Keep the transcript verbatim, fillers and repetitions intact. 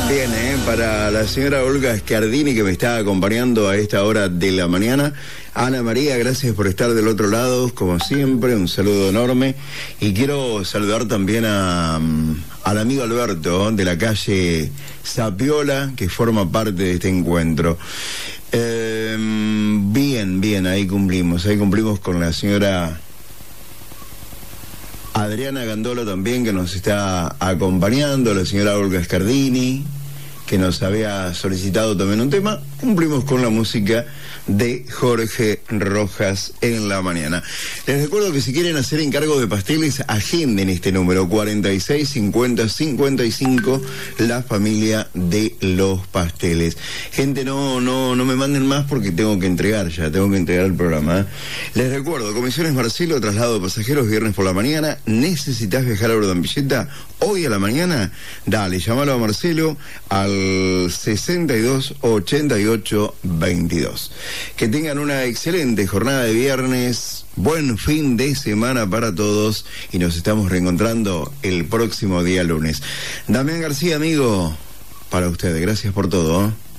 Bien, ¿eh? Para la señora Olga Scardini, que me está acompañando a esta hora de la mañana. Ana María, gracias por estar del otro lado, como siempre, un saludo enorme. Y quiero saludar también a, al amigo Alberto, de la calle Zapiola, que forma parte de este encuentro. Eh, bien, bien, ahí cumplimos, ahí cumplimos con la señora Adriana Gandolo también, que nos está acompañando, la señora Olga Scardini, que nos había solicitado también un tema. Cumplimos con la música de Jorge Rojas en la mañana. Les recuerdo que si quieren hacer encargo de pasteles, agenden este número cuarenta y seis cincuenta cincuenta y cinco, la familia de los pasteles. Gente, no, no, no me manden más porque tengo que entregar ya, tengo que entregar el programa, ¿eh? Les recuerdo, Comisiones Marcelo, traslado de pasajeros, viernes por la mañana. ¿Necesitas viajar a Urdanvilleta hoy a la mañana? Dale, llámalo a Marcelo al sesenta y dos ochenta y ocho veintidós. Que tengan una excelente jornada de viernes, buen fin de semana para todos y nos estamos reencontrando el próximo día lunes. Damián García, amigo, para ustedes, gracias por todo, ¿eh?